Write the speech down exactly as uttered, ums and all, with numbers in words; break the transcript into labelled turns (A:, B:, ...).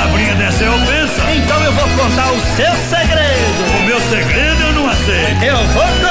A: palavrinha dessa é ofensa.
B: Então eu vou contar o seu segredo.
A: O meu segredo eu não aceito.
B: Eu vou